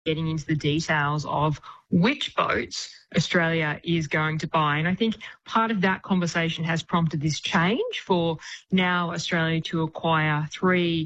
getting into the details of which boats Australia is going to buy. And I think part of that conversation has prompted this change for now Australia to acquire 3,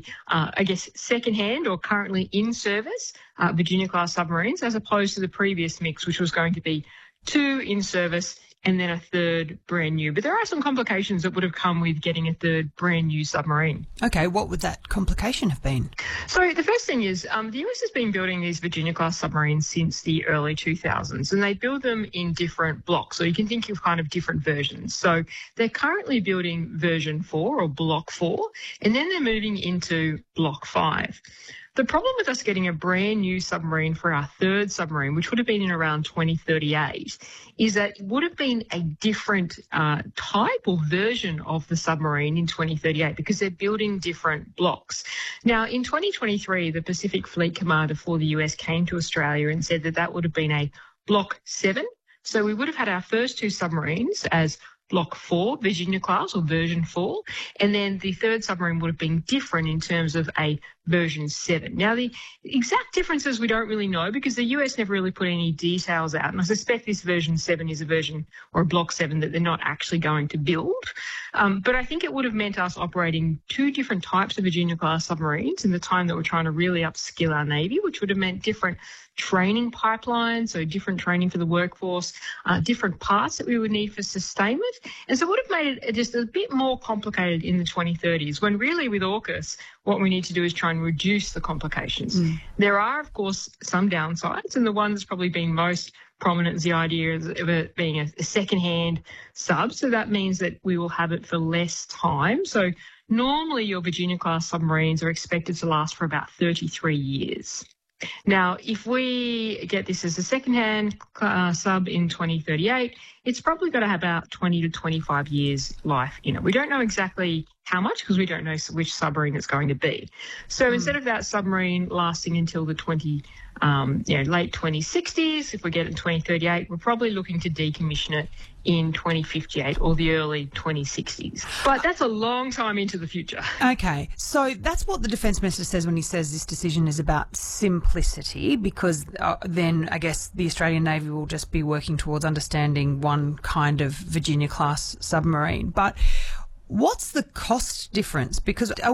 second-hand or currently in service Virginia-class submarines, as opposed to the previous mix, which was going to be 2 in service and then a 3rd brand new. But there are some complications that would have come with getting a 3rd brand new submarine. Okay, what would that complication have been? So the first thing is the US has been building these Virginia-class submarines since the early 2000s, and they build them in different blocks. So you can think of kind of different versions. So they're currently building version 4 or block 4, and then they're moving into block 5. The problem with us getting a brand new submarine for our 3rd submarine, which would have been in around 2038, is that it would have been a different type or version of the submarine in 2038 because they're building different blocks. Now, in 2023, the Pacific Fleet Commander for the US came to Australia and said that that would have been a Block 7. So we would have had our first 2 submarines as Block 4, Virginia-class or version 4, and then the 3rd submarine would have been different in terms of a version 7. Now, the exact differences we don't really know because the US never really put any details out, and I suspect this version 7 is a version or a Block 7 that they're not actually going to build. But I think it would have meant us operating 2 different types of Virginia-class submarines in the time that we're trying to really upskill our Navy, which would have meant different training pipelines, so different training for the workforce, different parts that we would need for sustainment. And so it would have made it just a bit more complicated in the 2030s, when really with AUKUS, what we need to do is try and reduce the complications. There are, of course, some downsides, and the one that's probably been most prominent is the idea of it being a second-hand sub. So that means that we will have it for less time. So normally your Virginia-class submarines are expected to last for about 33 years. Now, if we get this as a second-hand sub in 2038, it's probably got to have about 20 to 25 years life in it. We don't know exactly how much because we don't know which submarine it's going to be. So instead of that submarine lasting until the late 2060s, if we get it in 2038, we're probably looking to decommission it in 2058 or the early 2060s. But that's a long time into the future. Okay, so that's what the Defence Minister says when he says this decision is about simplicity, because then I guess the Australian Navy will just be working towards understanding one kind of Virginia-class submarine. But what's the cost difference? Because are